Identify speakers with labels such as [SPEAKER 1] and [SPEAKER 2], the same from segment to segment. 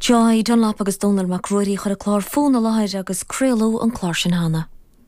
[SPEAKER 1] Joy Dunlop agus Donald McRory chur a chlár fón a láid agus créalú an chlár sin hana.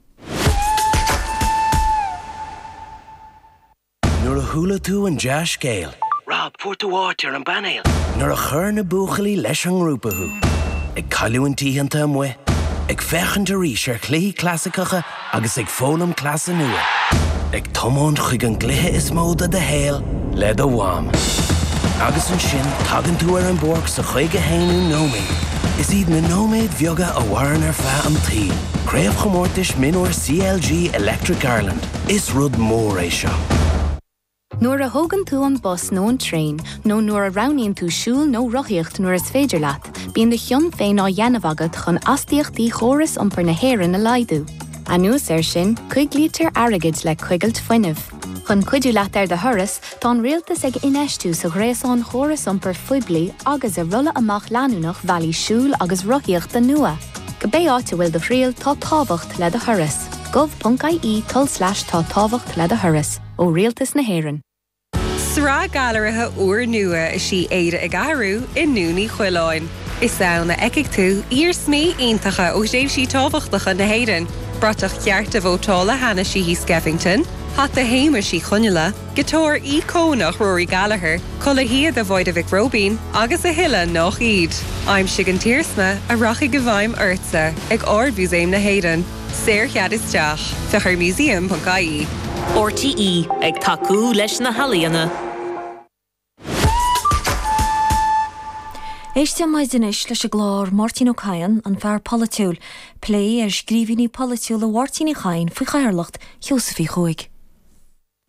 [SPEAKER 2] Nuair a thula tú an deas scéal.
[SPEAKER 3] Rob, fuair water an banal.
[SPEAKER 2] Nuair a chur na buachalaí leis an grúpathú. Ag cailú an tíhananta am mue. Ag fechan de rís ar clí clasicacha agus ag fólam clasa nua. Ag tomón chuig an glithe is móda de héal le do bhám. Agus an sin tagan tú ar an borg sa chuige héanú nóméid. Is iad na nóméid bheoga a bhharan ar feadh an tí. Créamh chomórtais minúir CLG Electric Ireland. Is rud mór é seo.
[SPEAKER 4] Nuair a thógann tú an bus nó an train, nó nuair a roghnaíonn tú siúl nó rothaíocht nuair is féidir leat, bíonn de chion féin á dhéanamh agat chun astaíochtaí chóras iompar na hÉireann a laidú. Anuas ar sin, 5 lítir airgid le cuigeilt foiinemh. Chun cuidiú leat ar de thuras, tá an rialtas ag inistú sa ghréasán chóras iompar foiblí agus a rulla amach leanúnach bhealaí siúl agus rothaíocht den nua. Go bé áte bhfuil de phríal tá tábhacht le de thuras. gov.ie/tá tábhacht le de thuras ó rialtas na hÉireann.
[SPEAKER 5] Srá galarithe uair nua is sí éire ag airú in núnaí chuileáin. Is saona eicigh tú ír smí iontacha ó déobh sí tábhachtacha na hÉireann. Bratach ceart a bhótála hana sí hí Skeffington, hat a héimar sí chuneala, gitóir í cónach Rory Gallagher, chula hiad a bhaid a Vic Robin, agus a hille nach iad. I'm Sigan Tírsma, a rachi go bhaim urtsa, ag Ardmúséim na hÉireann. Séir chead isteach, fechar museum.ie.
[SPEAKER 6] RTE ag tacú leis na halíana.
[SPEAKER 1] Éiste maid inis leis a glár Martin O'Cahon an fear politiúil, plé ar scríbhíní politiúil a Martin O'Cahon faoi chairlacht Josephí Chuig.